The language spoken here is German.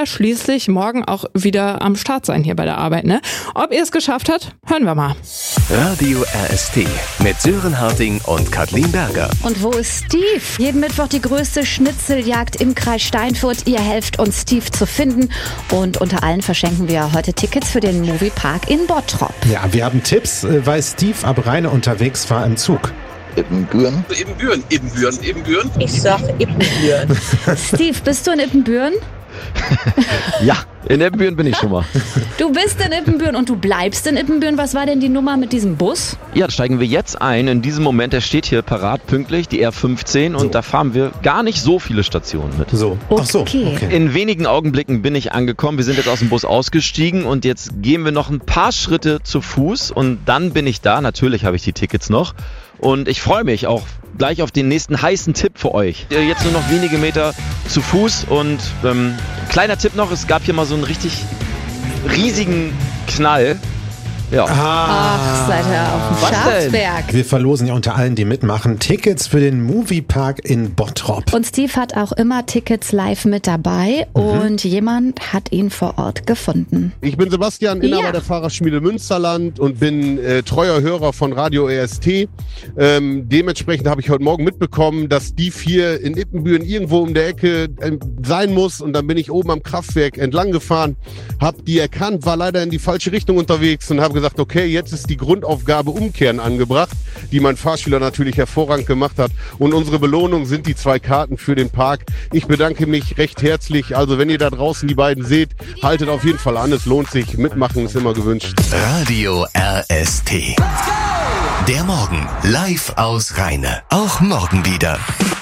ja schließlich morgen auch wieder am Start sein hier bei der Arbeit, ne? Ob ihr es geschafft habt, hören wir mal. Radio RST mit Sören Harting und Kathleen Berger. Und wo ist Steve? Jeden Mittwoch die größte Schnitzeljagd im Kreis Steinfurt. Ihr helft uns, Steve zu finden. Und unter allen verschenken wir heute Tickets für den Moviepark in Bottrop. Ja, wir haben Tipps, weil Steve ab Rheine unterwegs war im Zug. Ippenbüren. Ich sag Ippenbüren. Steve, bist du in Ippenbüren? Ja, in Ippenbüren bin ich schon mal. Du bist in Ippenbüren und du bleibst in Ippenbüren. Was war denn die Nummer mit diesem Bus? Ja, steigen wir jetzt ein. In diesem Moment, der steht hier parat pünktlich, die R15. Und da fahren wir gar nicht so viele Stationen mit. So. Ach so, okay. In wenigen Augenblicken bin ich angekommen. Wir sind jetzt aus dem Bus ausgestiegen und jetzt gehen wir noch ein paar Schritte zu Fuß und dann bin ich da. Natürlich habe ich die Tickets noch. Und ich freue mich auch gleich auf den nächsten heißen Tipp für euch. Jetzt nur noch wenige Meter zu Fuß und kleiner Tipp noch, es gab hier mal so einen richtig riesigen Knall. Ja. Ach, seid ihr auf dem Schafsberg. Wir verlosen ja unter allen, die mitmachen, Tickets für den Moviepark in Bottrop. Und Steve hat auch immer Tickets live mit dabei und jemand hat ihn vor Ort gefunden. Ich bin Sebastian, Inhaber der Fahrradschmiede Münsterland und bin treuer Hörer von Radio RST. Dementsprechend habe ich heute Morgen mitbekommen, dass Steve hier in Ippenbüren irgendwo um der Ecke sein muss. Und dann bin ich oben am Kraftwerk entlang gefahren, habe die erkannt, war leider in die falsche Richtung unterwegs und habe gesagt, okay, jetzt ist die Grundaufgabe Umkehren angebracht, die mein Fahrschüler natürlich hervorragend gemacht hat. Und unsere Belohnung sind die 2 Karten für den Park. Ich bedanke mich recht herzlich. Also wenn ihr da draußen die beiden seht, haltet auf jeden Fall an. Es lohnt sich. Mitmachen ist immer gewünscht. Radio RST. Der Morgen live aus Rheine. Auch morgen wieder.